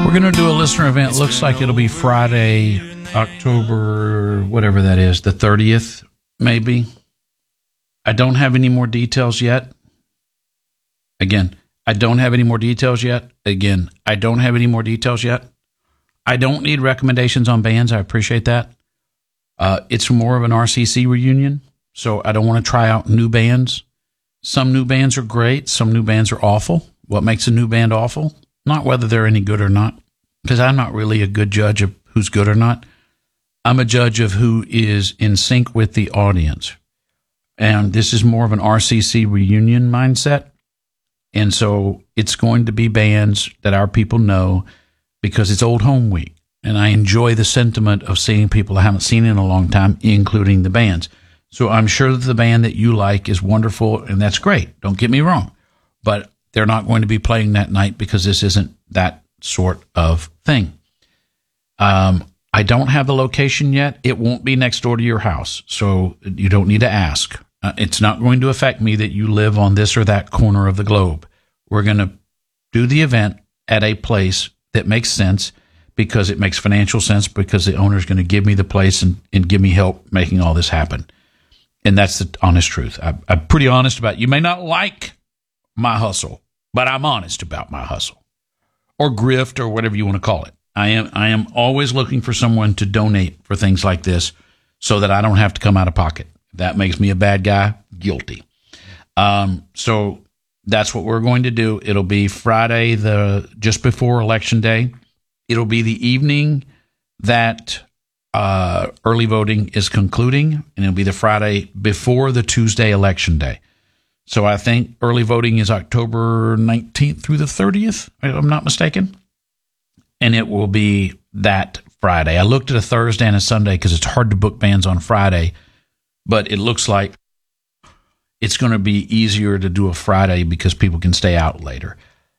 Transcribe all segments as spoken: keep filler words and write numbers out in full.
We're going to do a listener event. Looks like it'll be Friday, October, whatever that is, the thirtieth, maybe. I don't have any more details yet. Again, I don't have any more details yet. Again, I don't have any more details yet. I don't need recommendations on bands. I appreciate that. Uh, it's more of an R C C reunion, so I don't want to try out new bands. Some new bands are great. Some new bands are awful. What makes a new band awful? Not whether they're any good or not, because I'm not really a good judge of who's good or not. I'm a judge of who is in sync with the audience. And this is more of an R C C reunion mindset. And so it's going to be bands that our people know because it's Old Home Week. And I enjoy the sentiment of seeing people I haven't seen in a long time, including the bands. So I'm sure that the band that you like is wonderful, and that's great. Don't get me wrong. But they're not going to be playing that night because this isn't that sort of thing. Um, I don't have the location yet. It won't be next door to your house, so you don't need to ask. Uh, it's not going to affect me that you live on this or that corner of the globe. We're going to do the event at a place that makes sense because it makes financial sense, because the owner is going to give me the place and, and give me help making all this happen. And that's the honest truth. I, I'm pretty honest about it. You may not like my hustle, but I'm honest about my hustle, or grift, or whatever you want to call it. I am I am always looking for someone to donate for things like this so that I don't have to come out of pocket. If that makes me a bad guy, guilty. Um, so that's what we're going to do. It'll be Friday, the just before Election Day. It'll be the evening that uh, early voting is concluding, and it'll be the Friday before the Tuesday Election Day. So I think early voting is October nineteenth through the thirtieth, if I'm not mistaken. And it will be that Friday. I looked at a Thursday and a Sunday because it's hard to book bands on Friday, but it looks like it's going to be easier to do a Friday because people can stay out later.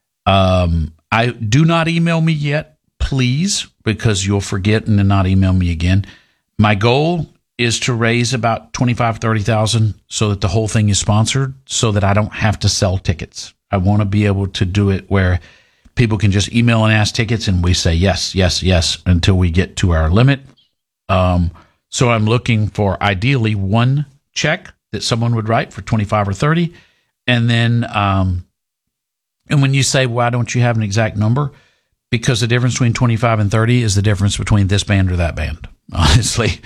Um, I do not email me yet, please, because you'll forget and then not email me again. My goal is to raise about twenty-five, thirty thousand so that the whole thing is sponsored, so that I don't have to sell tickets. I want to be able to do it where people can just email and ask tickets, and we say yes, yes, yes until we get to our limit. Um, so I'm looking for ideally one check that someone would write for twenty-five or thirty, and then um, and when you say why don't you have an exact number, because the difference between twenty-five and thirty is the difference between this band or that band. Honestly,